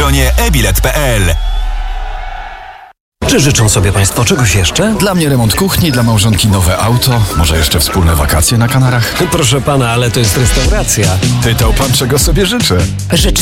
stronie ebilet.pl. Czy życzą sobie Państwo czegoś jeszcze? Dla mnie remont kuchni, dla małżonki nowe auto, może jeszcze wspólne wakacje na Kanarach. Proszę pana, ale to jest restauracja. Pytał pan, czego sobie życzę. Życz